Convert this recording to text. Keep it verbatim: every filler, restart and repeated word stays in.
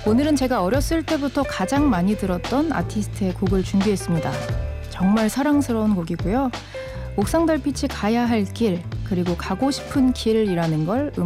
오늘은 제가 어렸을 때부터 가장 많이 들었던 아티스트의 곡을 준비했습니다. 정말 사랑스러운 곡이고요. 옥상달빛이 가야 할 길, 그리고 가고 싶은 길이라는 걸